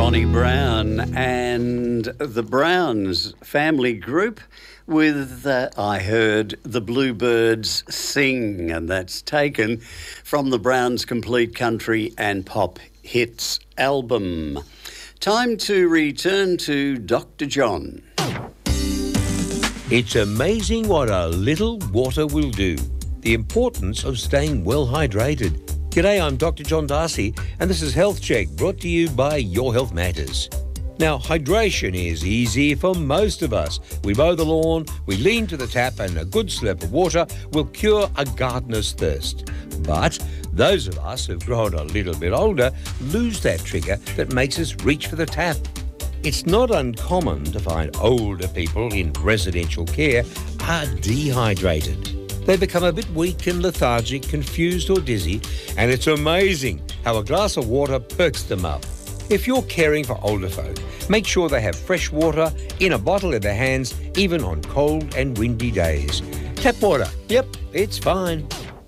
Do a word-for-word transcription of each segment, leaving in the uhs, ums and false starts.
Bonnie Brown and the Browns family group with uh, I Heard the Bluebirds Sing, and that's taken from the Browns' complete country and pop hits album. Time to return to Doctor John. It's amazing what a little water will do. The importance of staying well hydrated. G'day, I'm Doctor John Darcy, and this is Health Check, brought to you by Your Health Matters. Now, hydration is easy for most of us. We mow the lawn, we lean to the tap, and a good slurp of water will cure a gardener's thirst. But those of us who've grown a little bit older lose that trigger that makes us reach for the tap. It's not uncommon to find older people in residential care are dehydrated. They become a bit weak and lethargic, confused or dizzy, and it's amazing how a glass of water perks them up. If you're caring for older folk, make sure they have fresh water in a bottle in their hands, even on cold and windy days. Tap water, yep, it's fine.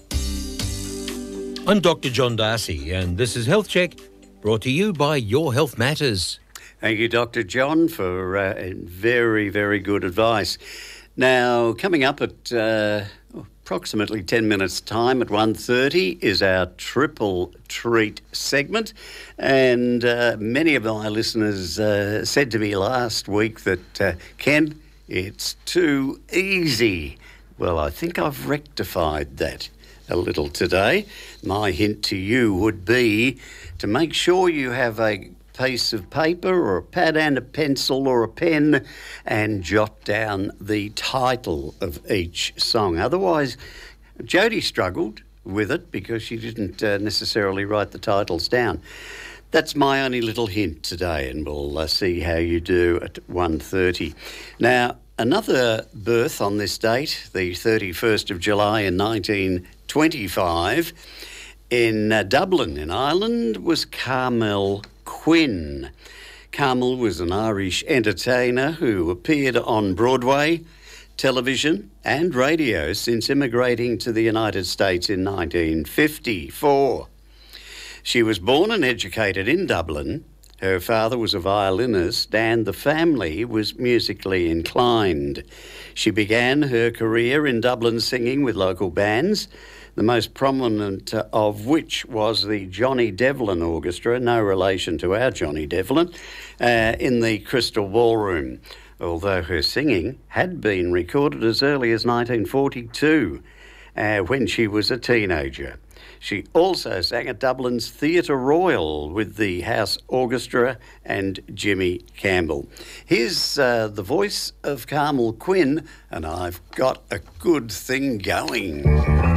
I'm Doctor John Darcy, and this is Health Check, brought to you by Your Health Matters. Thank you, Doctor John, for uh, very, very good advice. Now, coming up at uh, approximately ten minutes' time at one thirty is our Triple Treat segment. And uh, many of my listeners uh, said to me last week that, uh, Ken, it's too easy. Well, I think I've rectified that a little today. My hint to you would be to make sure you have a piece of paper or a pad and a pencil or a pen and jot down the title of each song. Otherwise, Jodie struggled with it because she didn't uh, necessarily write the titles down. That's my only little hint today, and we'll uh, see how you do at one thirty. Now, another birth on this date, the thirty-first of July in nineteen twenty-five, in uh, Dublin in Ireland, was Carmel Quinn. Carmel was an Irish entertainer who appeared on Broadway, television and radio since immigrating to the United States in nineteen fifty-four. She was born and educated in Dublin. Her father was a violinist and the family was musically inclined. She began her career in Dublin singing with local bands, the most prominent of which was the Johnny Devlin Orchestra, no relation to our Johnny Devlin, uh, in the Crystal Ballroom, although her singing had been recorded as early as nineteen forty-two, uh, when she was a teenager. She also sang at Dublin's Theatre Royal with the House Orchestra and Jimmy Campbell. Here's uh, the voice of Carmel Quinn, and I've got a good thing going.